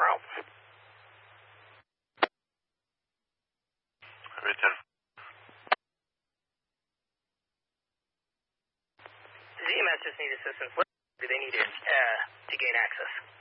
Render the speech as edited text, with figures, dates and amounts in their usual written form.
route. Return. ZMS just need assistance. What do they need to gain access?